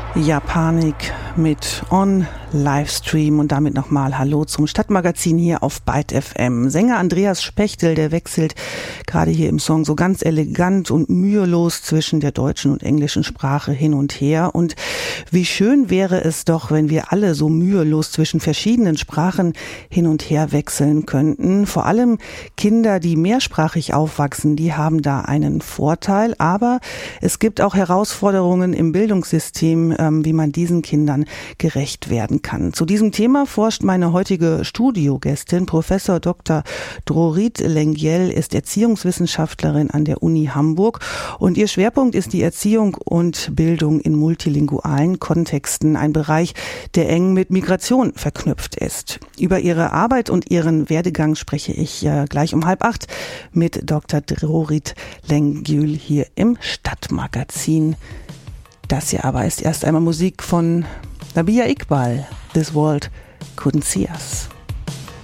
Ja, Panik mit On Livestream und damit nochmal Hallo zum Stadtmagazin hier auf Byte FM. Sänger Andreas Spechtel, der wechselt gerade hier im Song so ganz elegant und mühelos zwischen der deutschen und englischen Sprache hin und her. Und wie schön wäre es doch, wenn wir alle so mühelos zwischen verschiedenen Sprachen hin und her wechseln könnten. Vor allem Kinder, die mehrsprachig aufwachsen, die haben da einen Vorteil. Aber es gibt auch Herausforderungen im Bildungssystem, wie man diesen Kindern gerecht werden kann. Zu diesem Thema forscht meine heutige Studiogästin. Professor Dr. Drorit Lengyel ist Erziehungswissenschaftlerin an der Uni Hamburg und ihr Schwerpunkt ist die Erziehung und Bildung in multilingualen Kontexten, ein Bereich, der eng mit Migration verknüpft ist. Über ihre Arbeit und ihren Werdegang spreche ich gleich um 7:30 mit Dr. Drorit Lengyel hier im Stadtmagazin. Das hier aber ist erst einmal Musik von Rabia Iqbal. This World Couldn't See Us.